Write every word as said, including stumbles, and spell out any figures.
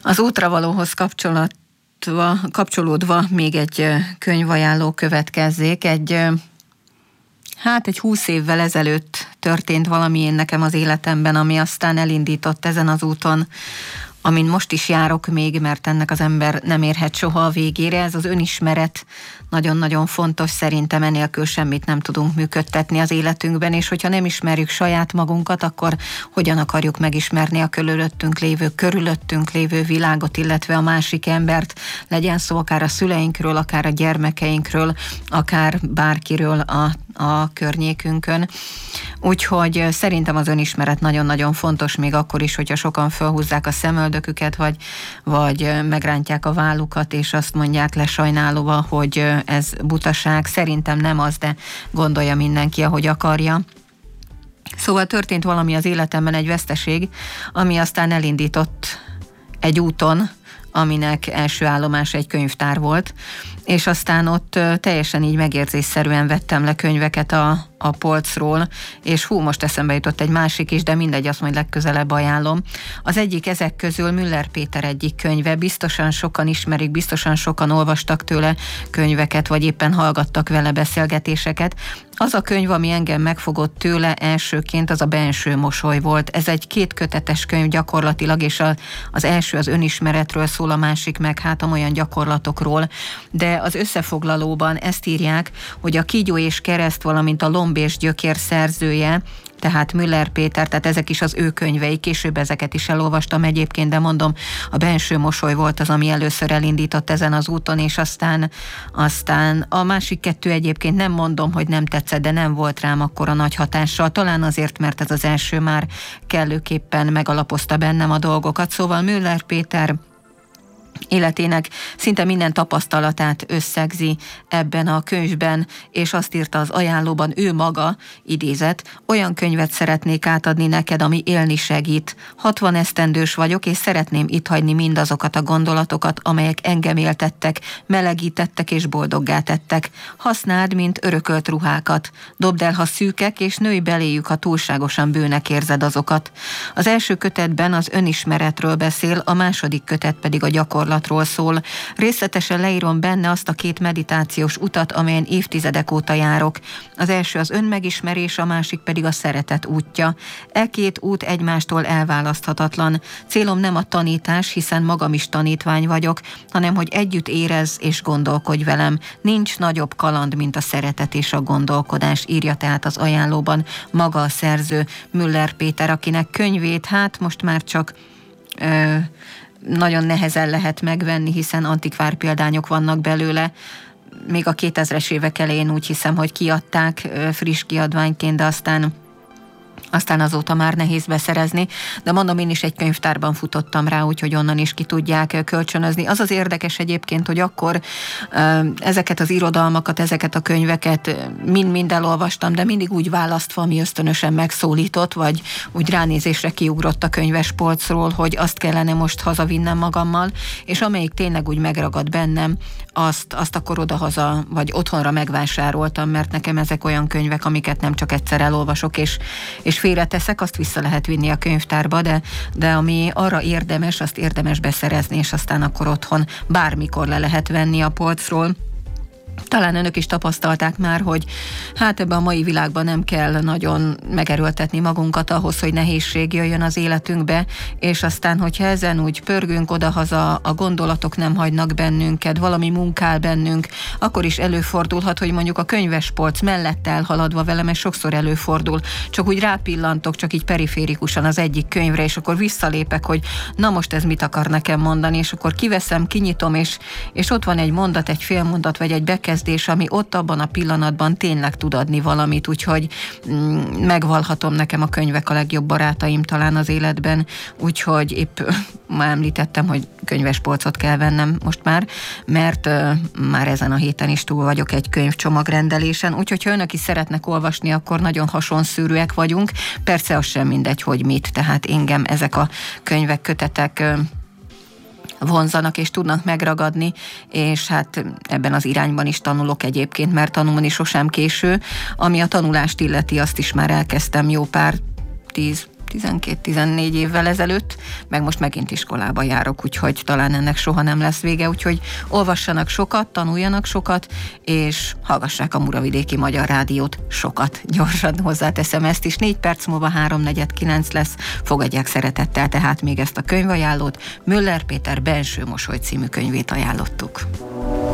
Az útravalóhoz kapcsolatva, kapcsolódva még egy könyvajánló következzék. Egy, hát egy húsz évvel ezelőtt történt valami én nekem az életemben, ami aztán elindított ezen az úton, amin most is járok még, mert ennek az ember nem érhet soha a végére. Ez az önismeret nagyon-nagyon fontos, szerintem enélkül semmit nem tudunk működtetni az életünkben, és hogyha nem ismerjük saját magunkat, akkor hogyan akarjuk megismerni a körülöttünk lévő, körülöttünk lévő világot, illetve a másik embert, legyen szó akár a szüleinkről, akár a gyermekeinkről, akár bárkiről a, a környékünkön. Úgyhogy szerintem az önismeret nagyon-nagyon fontos, még akkor is, hogyha sokan felhúzzák a szemöldöküket, vagy, vagy megrántják a vállukat, és azt mondják lesajnálóan, hogy ez butaság. Szerintem nem az, de gondolja mindenki, ahogy akarja. Szóval történt valami az életemben, egy veszteség, ami aztán elindított egy úton, aminek első állomása egy könyvtár volt, és aztán ott teljesen így megérzésszerűen vettem le könyveket a, a polcról, és hú, most eszembe jutott egy másik is, de mindegy, azt majd legközelebb ajánlom. Az egyik ezek közül Müller Péter egyik könyve, biztosan sokan ismerik, biztosan sokan olvastak tőle könyveket, vagy éppen hallgattak vele beszélgetéseket. Az a könyv, ami engem megfogott tőle elsőként, az a Benső mosoly volt. Ez egy kétkötetes könyv gyakorlatilag, és a, az első az önismeretről szól, a másik meg hát olyan gyakorlatokról, de az összefoglalóban ezt írják, hogy a Kígyó és kereszt, valamint a Lomb és gyökér szerzője, tehát Müller Péter, tehát ezek is az ő könyvei, később ezeket is elolvastam egyébként, de mondom, a Benső mosoly volt az, ami először elindított ezen az úton, és aztán, aztán a másik kettő egyébként nem mondom, hogy nem tetszett, de nem volt rám akkora nagy hatással, talán azért, mert ez az első már kellőképpen megalapozta bennem a dolgokat. Szóval Müller Péter életének szinte minden tapasztalatát összegzi ebben a könyvben, és azt írta az ajánlóban ő maga, idézet, olyan könyvet szeretnék átadni neked, ami élni segít. hatvan esztendős vagyok, és szeretném itt hagyni mindazokat a gondolatokat, amelyek engem éltettek, melegítettek és boldoggá tettek. Használd, mint örökölt ruhákat. Dobd el, ha szűkek, és nőj beléjük, ha túlságosan bőnek érzed azokat. Az első kötetben az önismeretről beszél, a második kötet pedig a gyakorlatról szól. Részletesen leírom benne azt a két meditációs utat, amelyen évtizedek óta járok. Az első az önmegismerés, a másik pedig a szeretet útja. E két út egymástól elválaszthatatlan. Célom nem a tanítás, hiszen magam is tanítvány vagyok, hanem hogy együtt érezz és gondolkodj velem. Nincs nagyobb kaland, mint a szeretet és a gondolkodás, írja tehát az ajánlóban maga a szerző, Müller Péter, akinek könyvét hát most már csak ö, nagyon nehezen lehet megvenni, hiszen antikvár példányok vannak belőle. Még a kétezres évek elején úgy hiszem, hogy kiadták friss kiadványként, de aztán aztán azóta már nehéz beszerezni, de mondom, én is egy könyvtárban futottam rá, úgyhogy onnan is ki tudják kölcsönözni. Az az érdekes egyébként, hogy akkor ezeket az irodalmakat, ezeket a könyveket mind-mind elolvastam, de mindig úgy választva, ami ösztönösen megszólított, vagy úgy ránézésre kiugrott a könyvespolcról, hogy azt kellene most hazavinnem magammal, és amelyik tényleg úgy megragad bennem, azt, azt akkor odahaza, vagy otthonra megvásároltam, mert nekem ezek olyan könyvek, amiket nem csak egyszer elolvasok, és, és félreteszek, azt vissza lehet vinni a könyvtárba, de, de ami arra érdemes, azt érdemes beszerezni, és aztán akkor otthon bármikor le lehet venni a polcról. Talán önök is tapasztalták már, hogy hát ebben a mai világban nem kell nagyon megerőltetni magunkat ahhoz, hogy nehézség jöjjön az életünkbe, és aztán, hogyha ezen úgy pörgünk odahaza, a gondolatok nem hagynak bennünket, valami munkál bennünk, akkor is előfordulhat, hogy mondjuk a könyvespolc mellett elhaladva velem, ez sokszor előfordul, csak úgy rápillantok, csak így periférikusan az egyik könyvre, és akkor visszalépek, hogy na most ez mit akar nekem mondani, és akkor kiveszem, kinyitom, és, és ott van egy mondat, egy félmondat, vagy egy bekezdés, ami ott abban a pillanatban tényleg tud adni valamit, úgyhogy mm, megvalhatom, nekem a könyvek a legjobb barátaim talán az életben, úgyhogy épp már említettem, hogy könyvespolcot kell vennem most már, mert uh, már ezen a héten is túl vagyok egy könyvcsomagrendelésen, úgyhogy ha önök is szeretnek olvasni, akkor nagyon hasonszűrűek vagyunk. Persze az sem mindegy, hogy mit, tehát engem ezek a könyvek, kötetek uh, vonzanak és tudnak megragadni, és hát ebben az irányban is tanulok egyébként, mert tanulni sosem késő. Ami a tanulást illeti, azt is már elkezdtem jó pár tíz tizenkét-tizennégy évvel ezelőtt, meg most megint iskolába járok, úgyhogy talán ennek soha nem lesz vége, úgyhogy olvassanak sokat, tanuljanak sokat, és hallgassák a Muravidéki Magyar Rádiót sokat. Gyorsan hozzáteszem ezt is, négy perc múlva háromnegyed kilenc lesz, fogadják szeretettel tehát még ezt a könyvajánlót. Müller Péter Benső mosoly című könyvét ajánlottuk.